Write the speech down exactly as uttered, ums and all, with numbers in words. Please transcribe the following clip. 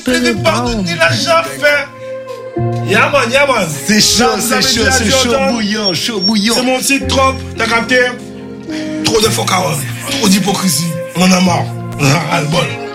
te pardonne, il a déjà fait. Yaman, Yaman. C'est chaud, c'est chaud, c'est chaud bouillant, chaud bouillant. C'est mon titre trop, t'as capté? Trop de faux carottes, trop d'hypocrisie. On en a marre. On a ras le bol.